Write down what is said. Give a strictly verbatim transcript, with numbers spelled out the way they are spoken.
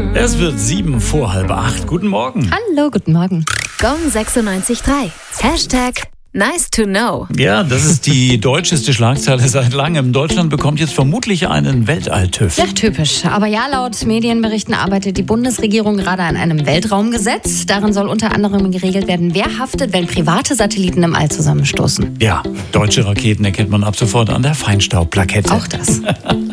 Es wird sieben vor halb acht. Guten Morgen. Hallo, guten Morgen. Gong sechsundneunzig Komma drei. Hashtag nice to know. Ja, das ist die deutscheste Schlagzeile seit langem. Deutschland bekommt jetzt vermutlich einen Weltall-TÜV. Ja, typisch. Aber ja, laut Medienberichten arbeitet die Bundesregierung gerade an einem Weltraumgesetz. Darin soll unter anderem geregelt werden, wer haftet, wenn private Satelliten im All zusammenstoßen. Ja, deutsche Raketen erkennt man ab sofort an der Feinstaubplakette. Auch das.